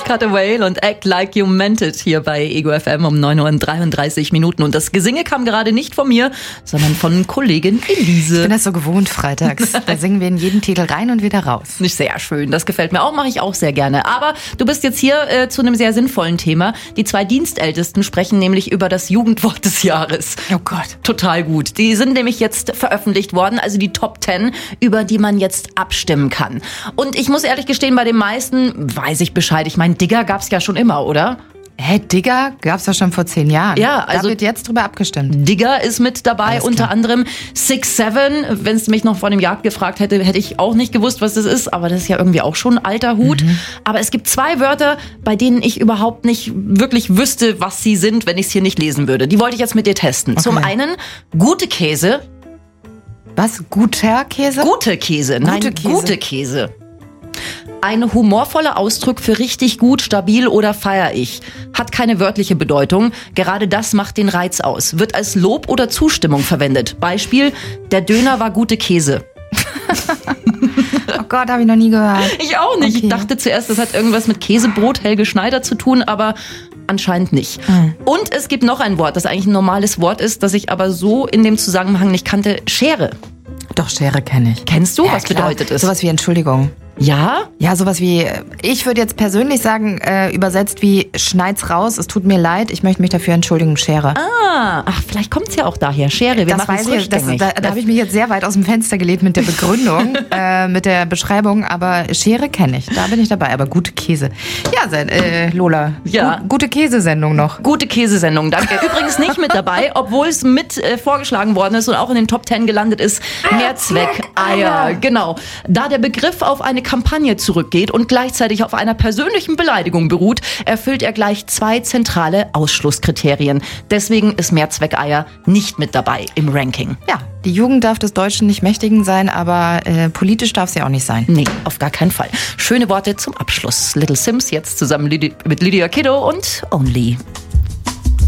Cut a Whale und Act Like You Meant It hier bei Ego FM um 9:33 Uhr. Und das Gesinge kam gerade nicht von mir, sondern von Kollegin Elise. Ich bin das so gewohnt freitags. Da singen wir in jeden Titel rein und wieder raus. Nicht sehr schön, das gefällt mir auch, mache ich auch sehr gerne. Aber du bist jetzt hier zu einem sehr sinnvollen Thema. Die 2 Dienstältesten sprechen nämlich über das Jugendwort des Jahres. Oh Gott. Total gut. Die sind nämlich jetzt veröffentlicht worden, also die Top 10, über die man jetzt abstimmen kann. Und ich muss ehrlich gestehen, bei den meisten weiß ich Bescheid. Ich meine, Digger gab's ja schon immer, oder? Digger gab's doch schon vor 10 Jahren. Ja, also da wird jetzt drüber abgestimmt. Digger ist mit dabei, unter anderem 6'7". Wenn es mich noch vor dem Jahr gefragt hätte, hätte ich auch nicht gewusst, was das ist. Aber das ist ja irgendwie auch schon ein alter Hut. Aber es gibt 2 Wörter, bei denen ich überhaupt nicht wirklich wüsste, was sie sind, wenn ich es hier nicht lesen würde. Die wollte ich jetzt mit dir testen. Okay. Zum einen gute Käse. Was? Guter Käse? Gute Käse. Nein, gute Käse. Ein humorvoller Ausdruck für richtig gut, stabil oder feier ich. Hat keine wörtliche Bedeutung. Gerade das macht den Reiz aus. Wird als Lob oder Zustimmung verwendet. Beispiel, der Döner war gute Käse. Oh Gott, habe ich noch nie gehört. Ich auch nicht. Okay. Ich dachte zuerst, das hat irgendwas mit Käsebrot Helge Schneider zu tun, aber anscheinend nicht. Und es gibt noch ein Wort, das eigentlich ein normales Wort ist, das ich aber so in dem Zusammenhang nicht kannte. Schere. Doch, Schere kenne ich. Kennst du? Ja, was klar. bedeutet es? Sowas wie Entschuldigung. Ja? Ja, sowas wie, ich würde jetzt persönlich sagen, übersetzt wie schneid's raus, es tut mir leid, ich möchte mich dafür entschuldigen, Schere. Ach, vielleicht kommt's ja auch daher. Schere, wir machen es rückgängig. Da habe ich mich jetzt sehr weit aus dem Fenster gelehnt mit der Begründung, mit der Beschreibung, aber Schere kenne ich, da bin ich dabei, aber gute Käse. Ja, Lola, ja. Gute Käsesendung noch. Gute Käsesendung, danke. Übrigens nicht mit dabei, obwohl es mit vorgeschlagen worden ist und auch in den Top 10 gelandet ist, Mehrzweckeier. Genau. Da der Begriff auf eine Kampagne zurückgeht und gleichzeitig auf einer persönlichen Beleidigung beruht, erfüllt er gleich 2 zentrale Ausschlusskriterien. Deswegen ist Mehrzweckeier nicht mit dabei im Ranking. Ja, die Jugend darf des Deutschen nicht mächtigen sein, aber politisch darf sie auch nicht sein. Nee, auf gar keinen Fall. Schöne Worte zum Abschluss. Little Sims jetzt zusammen mit Lydia Kiddo und Only.